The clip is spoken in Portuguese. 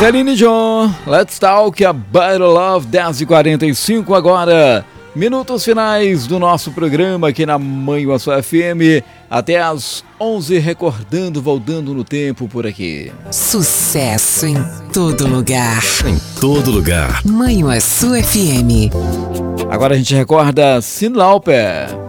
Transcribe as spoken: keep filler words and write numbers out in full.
Celine Dion, Let's Talk About Love, dez e quarenta e cinco agora. Minutos finais do nosso programa aqui na Manhã Sua F M, até às onze, recordando, voltando no tempo por aqui. Sucesso em todo lugar. Em todo lugar. Manhã Sua F M. Agora a gente recorda Cyndi Lauper.